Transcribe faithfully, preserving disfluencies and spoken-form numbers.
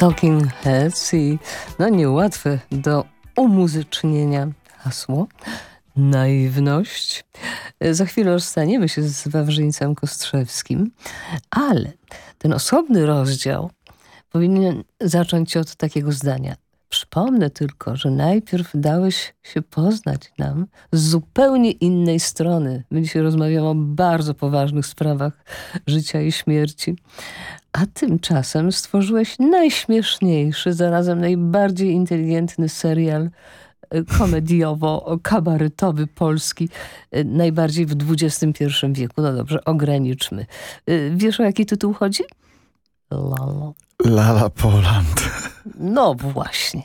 Talking Heads i no niełatwe do umuzycznienia hasło naiwność. Za chwilę rozstaniemy się z Wawrzyńcem Kostrzewskim, ale ten osobny rozdział powinien zacząć się od takiego zdania. Przypomnę tylko, że najpierw dałeś się poznać nam z zupełnie innej strony. My dzisiaj rozmawiamy o bardzo poważnych sprawach życia i śmierci. A tymczasem stworzyłeś najśmieszniejszy, zarazem najbardziej inteligentny serial komediowo-kabaretowy polski, najbardziej w dwudziestym pierwszym wieku. No dobrze, ograniczmy. Wiesz, o jaki tytuł chodzi? Lala. Lala Poland. No właśnie.